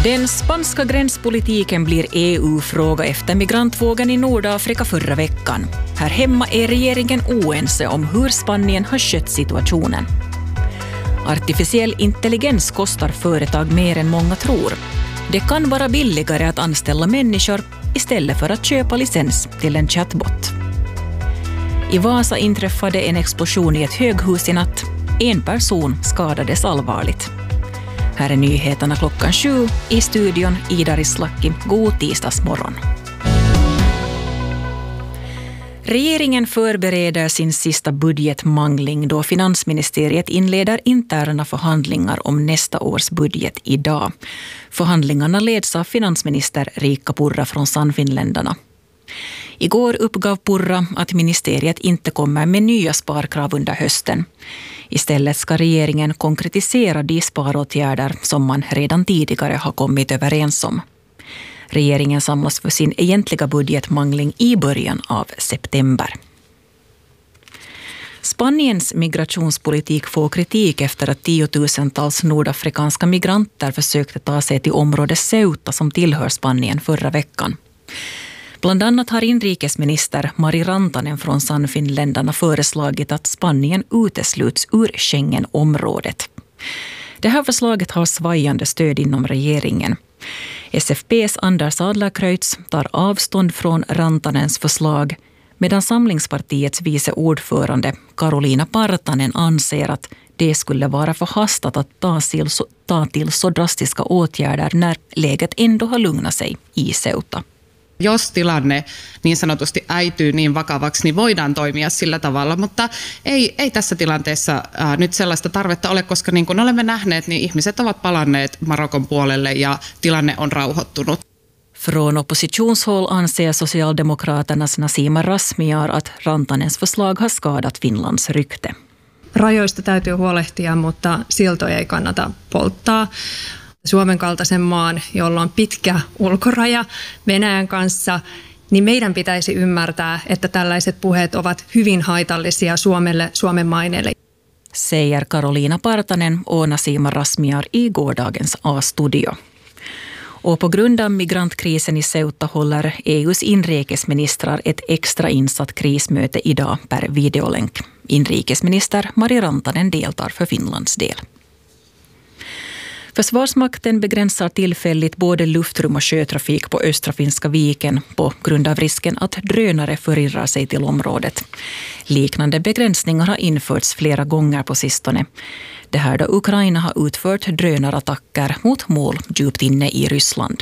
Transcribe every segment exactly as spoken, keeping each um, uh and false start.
Den spanska gränspolitiken blir E U-fråga efter migrantvågen i Nordafrika förra veckan. Här hemma är regeringen oense om hur Spanien har skött situationen. Artificiell intelligens kostar företag mer än många tror. Det kan vara billigare att anställa människor istället för att köpa licens till en chatbot. I Vasa inträffade en explosion i ett höghus i natt. En person skadades allvarligt. Här är nyheterna klockan sju i studion Ida Rislaki. God tisdagsmorgon. Regeringen förbereder sin sista budgetmangling då finansministeriet inleder interna förhandlingar om nästa års budget idag. Förhandlingarna leds av finansminister Riikka Purra från Sannfinländarna. Igår uppgav Purra att ministeriet inte kommer med nya sparkrav under hösten. Istället ska regeringen konkretisera de sparåtgärder som man redan tidigare har kommit överens om. Regeringen samlas för sin egentliga budgetmangling i början av september. Spaniens migrationspolitik får kritik efter att tiotusentals nordafrikanska migranter försökte ta sig till området Ceuta som tillhör Spanien förra veckan. Bland annat har inrikesminister Mari Rantanen från Sannfinländarna föreslagit att Spanien utesluts ur Schengenområdet. Det här förslaget har svajande stöd inom regeringen. S F P:s Anders Adlercreutz tar avstånd från Rantanens förslag, medan Samlingspartiets vice ordförande Carolina Partanen anser att det skulle vara förhastat att ta till, ta till så drastiska åtgärder när läget ändå har lugnat sig i Ceuta. Jos tilanne niin sanotusti äityy niin vakavaksi, niin voidaan toimia sillä tavalla, mutta ei, ei tässä tilanteessa ää, nyt sellaista tarvetta ole, koska niin kuin olemme nähneet, niin ihmiset ovat palanneet Marokon puolelle ja tilanne on rauhoittunut. Från oppositionshåll anser Socialdemokraternas Nasima Razmyar att Rantanens förslag har skadat Finlands rykte. Rajoista täytyy huolehtia, mutta siltoja ei kannata polttaa. Suomen kaltaisen maan, jolla on pitkä ulkoraja Venäjän kanssa, niin meidän pitäisi ymmärtää, että tällaiset puheet ovat hyvin haitallisia Suomelle, Suomen maineelle. Säger Carolina Partanen och Nasima Razmyar i gårdagens A-studio. Och på grund av migrantkrisen i Ceuta håller E U:s inrikesministrar ett extra insatt krismöte idag per videolänk. Inrikesminister Mari Rantanen deltar för Finlands del. Försvarsmakten begränsar tillfälligt både luftrum och sjötrafik på östra Finska viken på grund av risken att drönare förirrar sig till området. Liknande begränsningar har införts flera gånger på sistone. Det här då Ukraina har utfört drönarattacker mot mål djupt inne i Ryssland.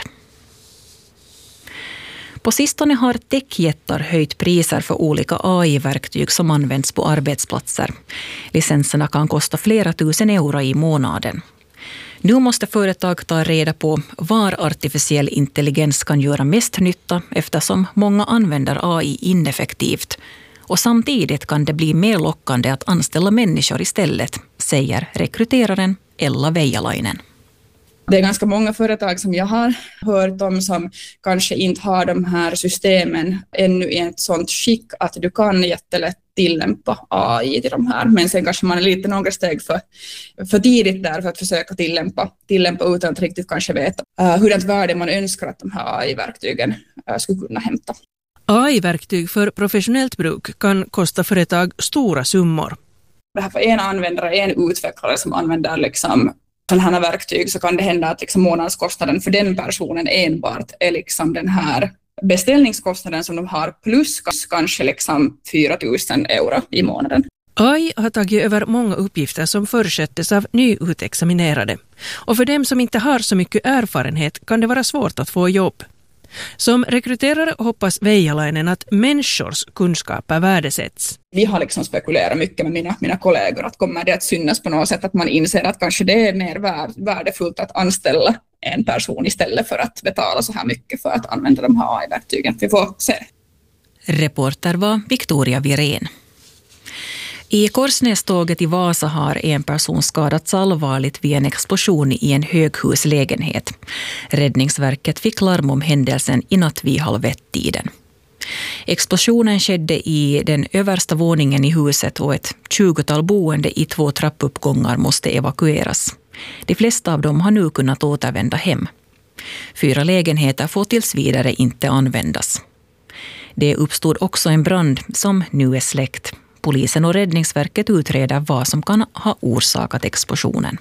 På sistone har techjättar höjt priser för olika A I-verktyg som används på arbetsplatser. Licenserna kan kosta flera tusen euro i månaden. Nu måste företag ta reda på var artificiell intelligens kan göra mest nytta eftersom många använder A I ineffektivt. Och samtidigt kan det bli mer lockande att anställa människor istället, säger rekryteraren Ella Veijalainen. Det är ganska många företag som jag har hört om som kanske inte har de här systemen ännu i ett sånt skick att du kan jättelätt tillämpa A I till de här. Men sen kanske man är lite några steg för, för tidigt där för att försöka tillämpa, tillämpa utan att riktigt kanske veta uh, hurdant värde man önskar att de här A I-verktygen uh, skulle kunna hämta. A I-verktyg för professionellt bruk kan kosta företag stora summor. Det här för en användare, en utvecklare som använder liksom sådana här verktyg så kan det hända att liksom månadskostnaden för den personen enbart är liksom den här beställningskostnaden som de har plus kanske liksom fyra tusen euro i månaden. A I har tagit över många uppgifter som försättes av nyutexaminerade. Och för dem som inte har så mycket erfarenhet kan det vara svårt att få jobb. Som rekryterare hoppas Veijalainen att människors kunskaper värdesätts. Vi har liksom spekulerat mycket med mina, mina kollegor att kommer det att synas på något sätt att man inser att kanske det är mer värdefullt att anställa en person istället för att betala så här mycket för att använda de här A I-verktygen. Vi får se. Reporter var Victoria Virén. I Korsnäståget i Vasa har en person skadats allvarligt vid en explosion i en höghuslägenhet. Räddningsverket fick larm om händelsen i natt vid halv ett-tiden. Explosionen skedde i den översta våningen i huset och ett tjugotal boende i två trappuppgångar måste evakueras. De flesta av dem har nu kunnat återvända hem. Fyra lägenheter får tills vidare inte användas. Det uppstod också en brand som nu är släckt. Polisen och Räddningsverket utreder vad som kan ha orsakat explosionen.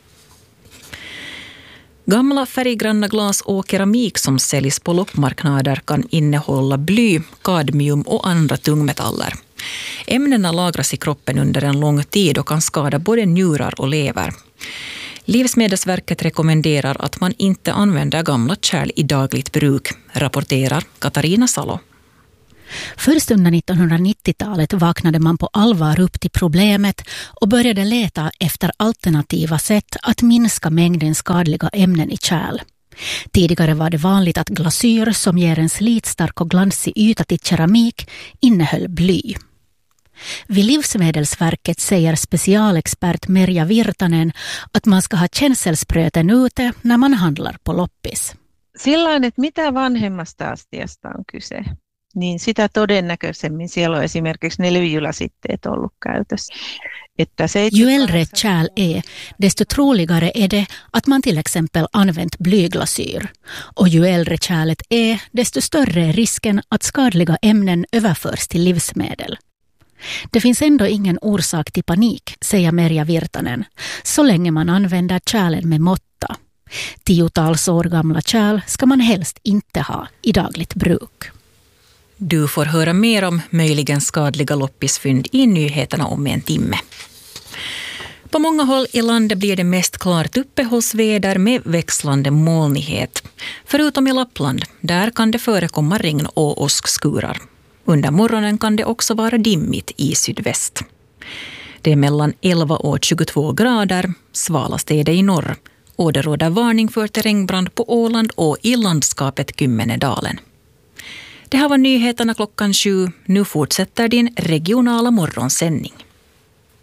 Gamla färggranna glas och keramik som säljs på loppmarknader kan innehålla bly, kadmium och andra tungmetaller. Ämnena lagras i kroppen under en lång tid och kan skada både njurar och lever. Livsmedelsverket rekommenderar att man inte använder gamla kärl i dagligt bruk, rapporterar Katarina Salo. Först under nittonhundranittiotalet vaknade man på allvar upp till problemet och började leta efter alternativa sätt att minska mängden skadliga ämnen i kärl. Tidigare var det vanligt att glasyr som ger en slitstark och glansig yta till keramik innehöll bly. Vid Livsmedelsverket säger specialexpert Merja Virtanen att man ska ha känselspröten ute när man handlar på loppis. Sillain, että mitä vanhemmasta astiasta on kyse, niin sitä todennäköisemmin siellä on esimerkiksi ne lyijylasitteet ollut käytössä. Että Ju äldre ett kärl är, desto troligare är det att man till exempel använt blyglasyr. Och ju äldre kärlet är, desto större är risken att skadliga ämnen överförs till livsmedel. Det finns ändå ingen orsak till panik, säger Merja Virtanen, så länge man använder kärlen med måtta. Tiotals år gamla kärl ska man helst inte ha i dagligt bruk. Du får höra mer om möjligen skadliga loppisfynd i nyheterna om en timme. På många håll i landet blir det mest klart uppehållsväder med växlande molnighet. Förutom i Lappland, där kan det förekomma regn och åskskurar. Under morgonen kan det också vara dimmigt i sydväst. Det är mellan elva och tjugotvå grader, svalast är det i norr. Och det råder varning för terrängbrand på Åland och i landskapet Kymmenedalen. Det här var nyheterna klockan sju. Nu fortsätter din regionala morgonsändning.